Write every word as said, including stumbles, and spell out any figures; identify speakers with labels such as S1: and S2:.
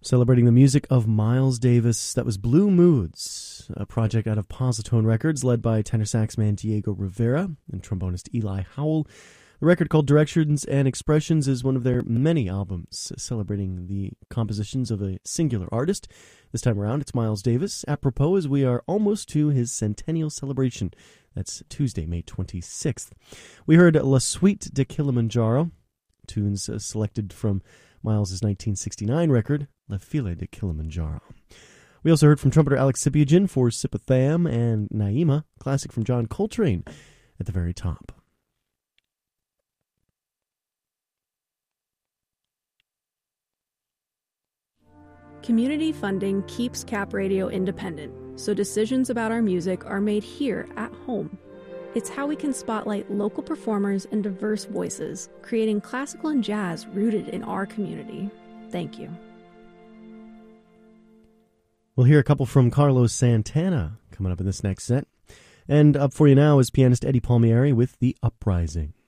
S1: Celebrating the music of Miles Davis, that was Blue Moods, a project out of Positone Records led by tenor sax man Diego Rivera and trombonist Eli Howell. The record, called Directions and Expressions, is one of their many albums celebrating the compositions of a singular artist. This time around, it's Miles Davis, apropos as we are almost to his centennial celebration. That's Tuesday, May twenty-sixth. We heard La Suite de Kilimanjaro, tunes uh, selected from Miles' nineteen sixty-nine record, La File de Kilimanjaro. We also heard from trumpeter Alex Sipiagin for Sipatham and Naima, classic from John Coltrane at the very top.
S2: Community funding keeps Cap Radio independent, so decisions about our music are made here at home. It's how we can spotlight local performers and diverse voices, creating classical and jazz rooted in our community. Thank you.
S1: We'll hear a couple from Carlos Santana coming up in this next set. And up for you now is pianist Eddie Palmieri with The Uprising.